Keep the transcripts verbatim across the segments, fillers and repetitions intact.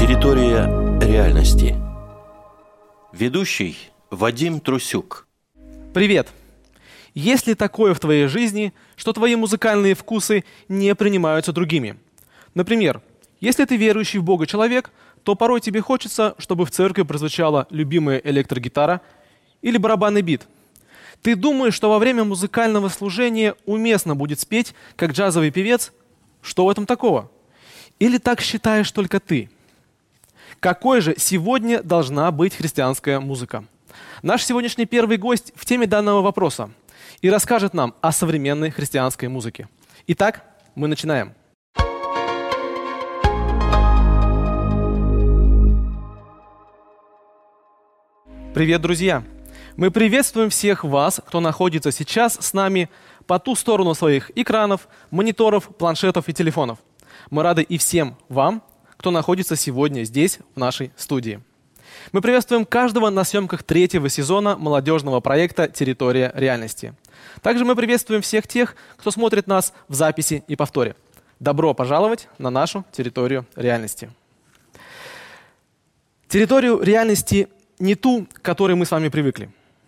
Территория реальности. Ведущий Вадим Трусюк. Привет! Есть ли такое в твоей жизни, что твои музыкальные вкусы не принимаются другими? Например, если ты верующий в Бога человек, то порой тебе хочется, чтобы в церкви прозвучала любимая электрогитара или барабанный бит. Ты думаешь, что во время музыкального служения уместно будет спеть, как джазовый певец? Что в этом такого? Или так считаешь только ты? Какой же сегодня должна быть христианская музыка? Наш сегодняшний первый гость в теме данного вопроса и расскажет нам о современной христианской музыке. Итак, мы начинаем. Привет, друзья! Мы приветствуем всех вас, кто находится сейчас с нами по ту сторону своих экранов, мониторов, планшетов и телефонов. Мы рады и всем вам, кто находится сегодня здесь, в нашей студии. Мы приветствуем каждого на съемках третьего сезона молодежного проекта «Территория реальности». Также мы приветствуем всех тех, кто смотрит нас в записи и повторе. Добро пожаловать на нашу территорию реальности. Территорию реальности не ту, к которой мы с вами привыкли,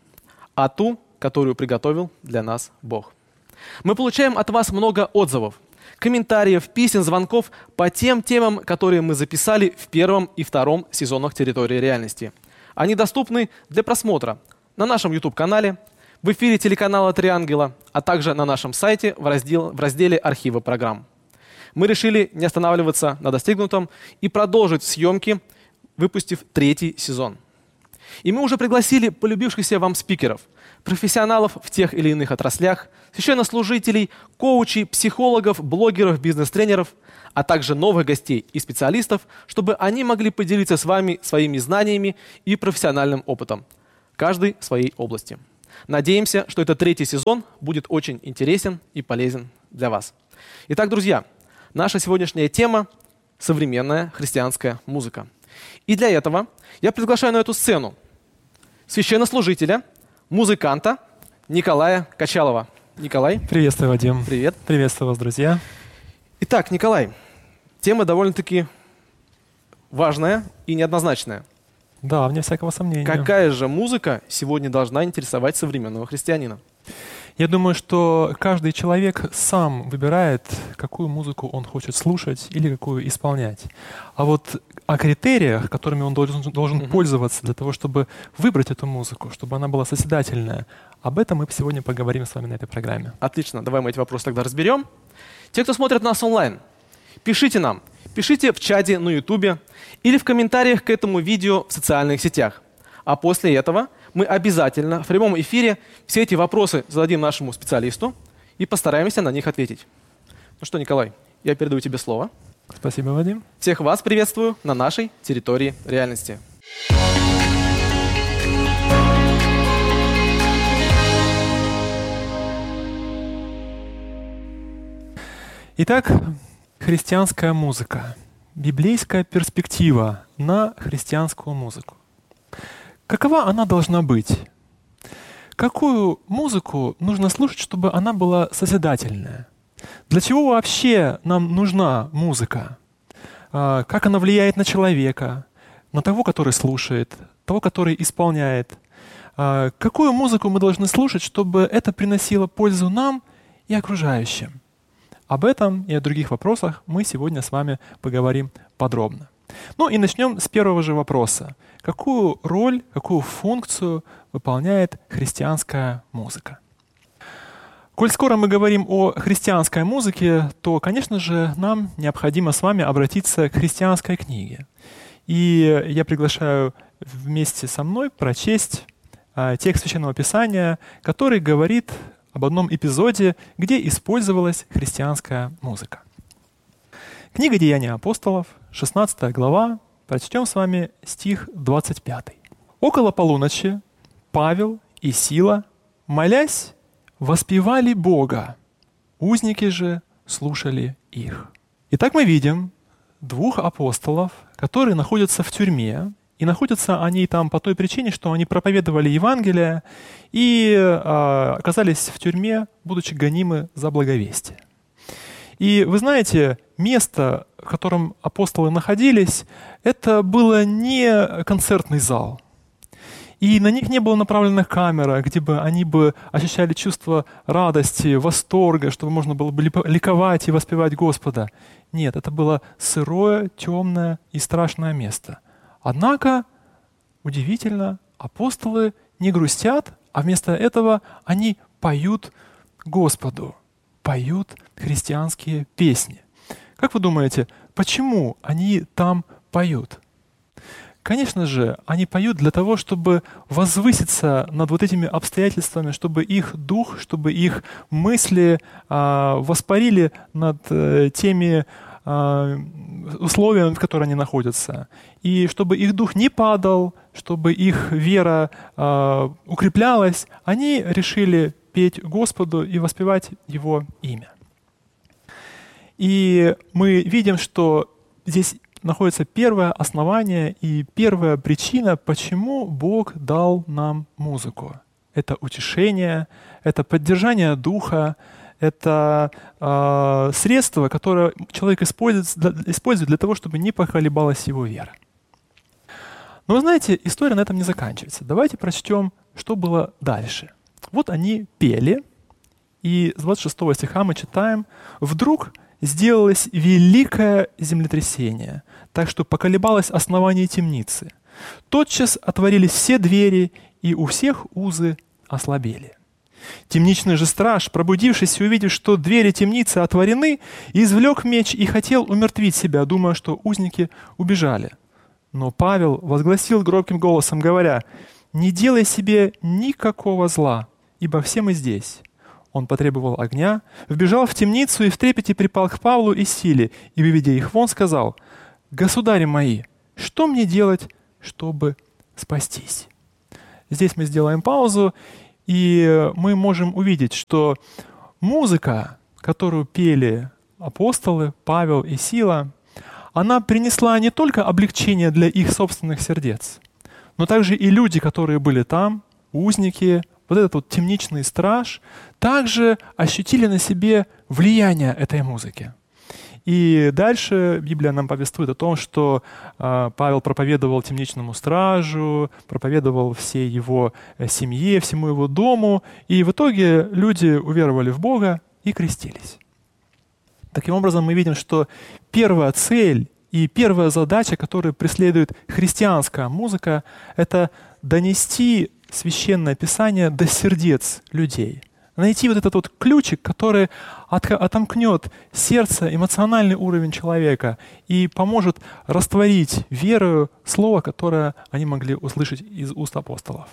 а ту, которую приготовил для нас Бог. Мы получаем от вас много отзывов, комментариев, писем, звонков по тем темам, которые мы записали в первом и втором сезонах «Территории реальности». Они доступны для просмотра на нашем YouTube-канале, в эфире телеканала «Три ангела», а также на нашем сайте в, раздел, в разделе «Архивы программ». Мы решили не останавливаться на достигнутом и продолжить съемки, выпустив третий сезон. И мы уже пригласили полюбившихся вам спикеров, профессионалов в тех или иных отраслях, священнослужителей, коучей, психологов, блогеров, бизнес-тренеров, а также новых гостей и специалистов, чтобы они могли поделиться с вами своими знаниями и профессиональным опытом, каждый в своей области. Надеемся, что этот третий сезон будет очень интересен и полезен для вас. Итак, друзья, наша сегодняшняя тема – современная христианская музыка. И для этого я приглашаю на эту сцену священнослужителя, музыканта Николая Качалова. Николай. Приветствую, Вадим. Привет. Приветствую вас, друзья. Итак, Николай, тема довольно-таки важная и неоднозначная. Да, вне всякого сомнения. Какая же музыка сегодня должна интересовать современного христианина? Я думаю, что каждый человек сам выбирает, какую музыку он хочет слушать или какую исполнять. А вот о критериях, которыми он должен, должен mm-hmm. пользоваться для того, чтобы выбрать эту музыку, чтобы она была созидательная, об этом мы сегодня поговорим с вами на этой программе. Отлично, давай мы эти вопросы тогда разберем. Те, кто смотрит нас онлайн, пишите нам. Пишите в чате на Ютубе или в комментариях к этому видео в социальных сетях. А после этого мы обязательно в прямом эфире все эти вопросы зададим нашему специалисту и постараемся на них ответить. Ну что, Николай, я передаю тебе слово. Спасибо, Вадим. Всех вас приветствую на нашей территории реальности. Итак, христианская музыка. Библейская перспектива на христианскую музыку. Какова она должна быть? Какую музыку нужно слушать, чтобы она была созидательная? Для чего вообще нам нужна музыка? Как она влияет на человека, на того, который слушает, того, который исполняет? Какую музыку мы должны слушать, чтобы это приносило пользу нам и окружающим? Об этом и о других вопросах мы сегодня с вами поговорим подробно. Ну и начнем с первого же вопроса. Какую роль, какую функцию выполняет христианская музыка? Коль скоро мы говорим о христианской музыке, то, конечно же, нам необходимо с вами обратиться к христианской книге. И я приглашаю вместе со мной прочесть а, текст Священного Писания, который говорит об одном эпизоде, где использовалась христианская музыка. Книга «Деяния апостолов», шестнадцатая глава, прочтем с вами стих двадцать пятый. «Около полуночи Павел и Сила, молясь, воспевали Бога, узники же слушали их». Итак, мы видим двух апостолов, которые находятся в тюрьме, и находятся они там по той причине, что они проповедовали Евангелие и э, оказались в тюрьме, будучи гонимы за благовестие. И вы знаете, место, в котором апостолы находились, это было не концертный зал. И на них не было направлена камера, где бы они бы ощущали чувство радости, восторга, чтобы можно было бы ликовать и воспевать Господа. Нет, это было сырое, темное и страшное место. Однако, удивительно, апостолы не грустят, а вместо этого они поют Господу, поют христианские песни. Как вы думаете, почему они там поют? Конечно же, они поют для того, чтобы возвыситься над вот этими обстоятельствами, чтобы их дух, чтобы их мысли а, воспарили над а, теми а, условиями, в которых они находятся, и чтобы их дух не падал, чтобы их вера а, укреплялась, они решили петь Господу и воспевать Его имя. И мы видим, что здесь находится первое основание и первая причина, почему Бог дал нам музыку. Это утешение, это поддержание духа, это э, средство, которое человек использует для, использует для того, чтобы не поколебалась его вера. Но вы знаете, история на этом не заканчивается. Давайте прочтем, что было дальше. Вот они пели, и с двадцать шестого стиха мы читаем: «Вдруг сделалось великое землетрясение, так что поколебалось основание темницы. Тотчас отворились все двери, и у всех узы ослабели. Темничный же страж, пробудившись и увидев, что двери темницы отворены, извлек меч и хотел умертвить себя, думая, что узники убежали. Но Павел возгласил громким голосом, говоря: «Не делай себе никакого зла, ибо все мы здесь». Он потребовал огня, вбежал в темницу и в трепете припал к Павлу и Силе, и, выведя их вон, сказал: «Государи мои, что мне делать, чтобы спастись?» Здесь мы сделаем паузу, и мы можем увидеть, что музыка, которую пели апостолы Павел и Сила, она принесла не только облегчение для их собственных сердец, но также и люди, которые были там, узники, вот этот вот темничный страж, также ощутили на себе влияние этой музыки. И дальше Библия нам повествует о том, что э, Павел проповедовал темничному стражу, проповедовал всей его семье, всему его дому, и в итоге люди уверовали в Бога и крестились. Таким образом, мы видим, что первая цель и первая задача, которую преследует христианская музыка, это донести Священное Писание до сердец людей. Найти вот этот вот ключик, который от, отомкнет сердце, эмоциональный уровень человека и поможет растворить верою слово, которое они могли услышать из уст апостолов.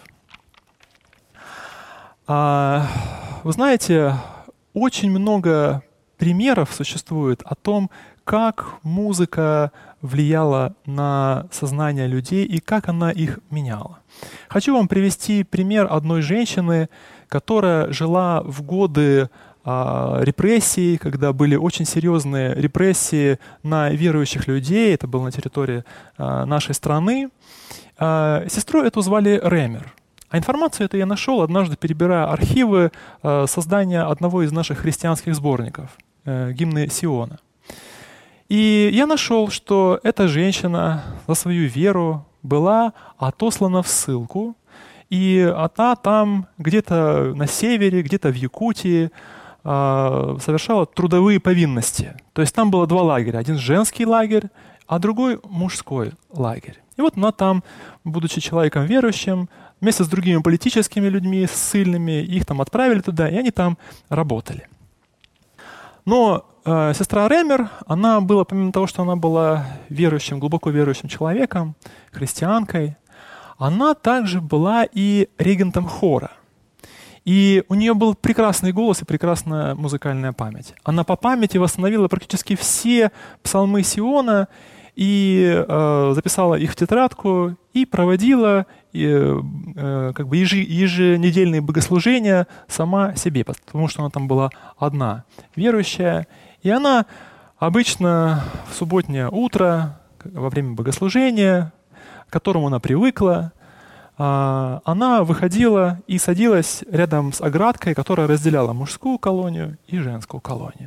А, вы знаете, очень много примеров существует о том, как музыка влияла на сознание людей и как она их меняла. Хочу вам привести пример одной женщины, которая жила в годы а, репрессий, когда были очень серьезные репрессии на верующих людей. Это было на территории а, нашей страны. А, сестру эту звали Ремер. А информацию эту я нашел однажды, перебирая архивы а, создания одного из наших христианских сборников, а, гимны Сиона. И я нашел, что эта женщина за свою веру была отослана в ссылку, и она там где-то на севере, где-то в Якутии э, совершала трудовые повинности. То есть там было два лагеря. Один женский лагерь, а другой мужской лагерь. И вот она там, будучи человеком верующим, вместе с другими политическими людьми, ссыльными, их там отправили туда, и они там работали. Но э, сестра Ремер, она была, помимо того, что она была верующим, глубоко верующим человеком, христианкой, она также была и регентом хора. И у нее был прекрасный голос и прекрасная музыкальная память. Она по памяти восстановила практически все псалмы Сиона и э, записала их в тетрадку и проводила и, э, как бы ежи, еженедельные богослужения сама себе, потому что она там была одна верующая. И она обычно в субботнее утро, во время богослужения, к которому она привыкла, она выходила и садилась рядом с оградкой, которая разделяла мужскую колонию и женскую колонию. И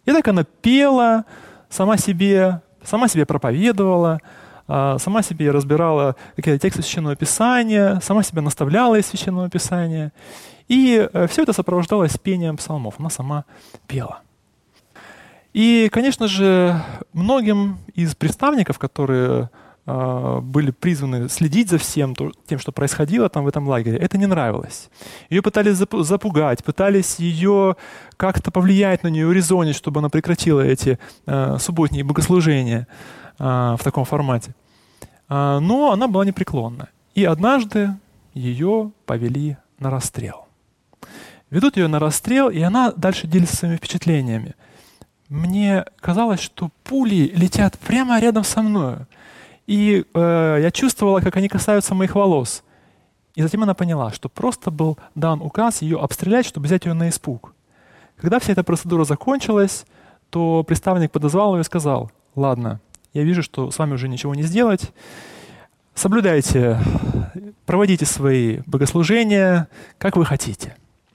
И так она пела сама себе, сама себе проповедовала, сама себе разбирала какие-то тексты Священного Писания, сама себя наставляла из Священного Писания. И все это сопровождалось пением псалмов. Она сама пела. И, конечно же, многим из представников, которые э, были призваны следить за всем тем, что происходило там в этом лагере, это не нравилось. Ее пытались запугать, пытались ее как-то повлиять на нее, урезонить, чтобы она прекратила эти э, субботние богослужения э, в таком формате. Э, но она была непреклонна. И однажды ее повели на расстрел. Ведут ее на расстрел, и она дальше делится своими впечатлениями. Мне казалось, что пули летят прямо рядом со мной. И э, я чувствовала, как они касаются моих волос. И затем она поняла, что просто был дан указ ее обстрелять, чтобы взять ее на испуг. Когда вся эта процедура закончилась, то представник подозвал ее и сказал: «Ладно, я вижу, что с вами уже ничего не сделать. Соблюдайте, проводите свои богослужения, как вы хотите».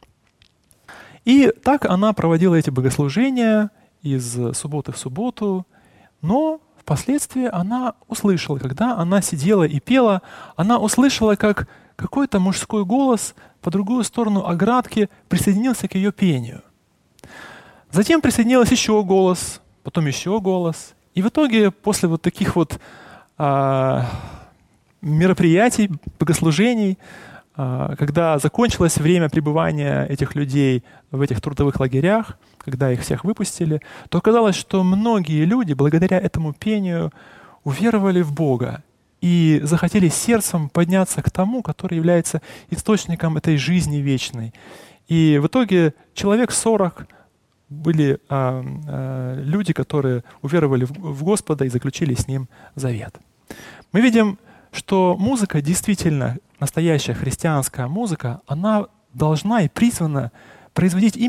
И так она проводила эти богослужения из субботы в субботу, но впоследствии она услышала, когда она сидела и пела, она услышала, как какой-то мужской голос по другую сторону оградки присоединился к ее пению. Затем присоединился еще голос, потом еще голос. И в итоге после вот таких вот а, мероприятий, богослужений, когда закончилось время пребывания этих людей в этих трудовых лагерях, когда их всех выпустили, то оказалось, что многие люди благодаря этому пению уверовали в Бога и захотели сердцем подняться к тому, который является источником этой жизни вечной. И в итоге человек сорок были а, а, люди, которые уверовали в, в Господа и заключили с Ним завет. Мы видим, что музыка действительно, настоящая христианская музыка, она должна и призвана производить именно